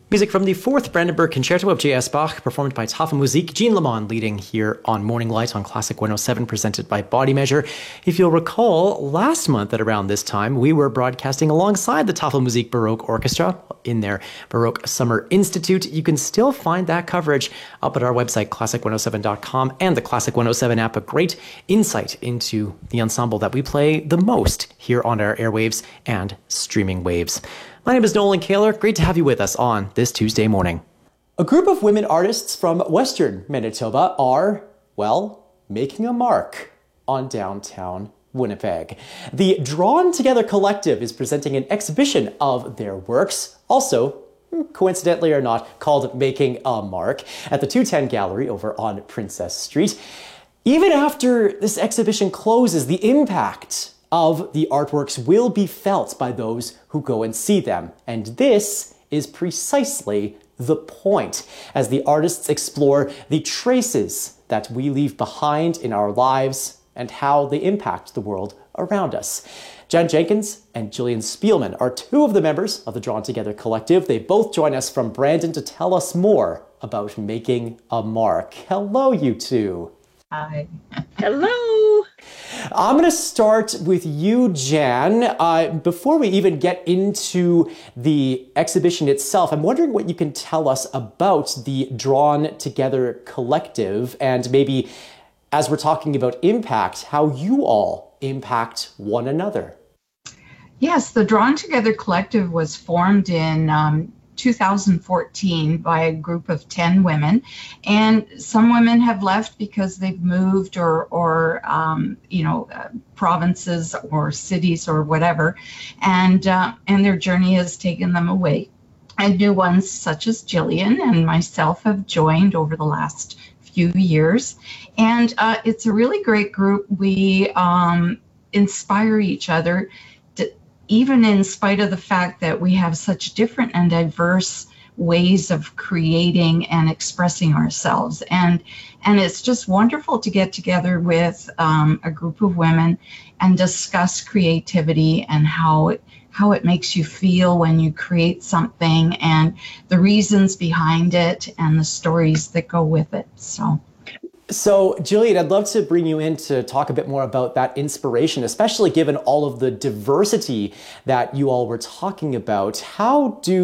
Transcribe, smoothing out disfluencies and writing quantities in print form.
Music from the fourth Brandenburg Concerto of J.S. Bach, performed by Tafelmusik. Jean Lamont leading here on Morning Light on Classic 107, presented by Body Measure. If you'll recall, last month at around this time, we were broadcasting alongside the Tafelmusik Baroque Orchestra in their Baroque Summer Institute. You can still find that coverage up at our website, classic107.com, and the Classic 107 app, a great insight into the ensemble that we play the most here on our airwaves and streaming waves. My name is Nolan Kaler. Great to have you with us on this Tuesday morning. A group of women artists from Western Manitoba are, well, making a mark on downtown Winnipeg. The Drawn Together Collective is presenting an exhibition of their works, also, coincidentally or not, called Making a Mark, at the 210 Gallery over on Princess Street. Even after this exhibition closes, the impact of the artworks will be felt by those who go and see them. And this is precisely the point, as the artists explore the traces that we leave behind in our lives and how they impact the world around us. Jen Jenkins and Jillian Spielman are two of the members of the Drawn Together Collective. They both join us from Brandon to tell us more about making a mark. Hello, you two. Hi. Hello. I'm going to start with you, Jan. Before we even get into the exhibition itself, I'm wondering what you can tell us about the Drawn Together Collective, and maybe, as we're talking about impact, how you all impact one another. Yes, the Drawn Together Collective was formed in 2014 by a group of 10 women, and some women have left because they've moved or provinces or cities or whatever, and their journey has taken them away. And new ones such as Jillian and myself have joined over the last few years, and it's a really great group. We inspire each other, even in spite of the fact that we have such different and diverse ways of creating and expressing ourselves. And it's just wonderful to get together with a group of women and discuss creativity and how it makes you feel when you create something, and the reasons behind it and the stories that go with it. So, Jillian, I'd love to bring you in to talk a bit more about that inspiration, especially given all of the diversity that you all were talking about. How do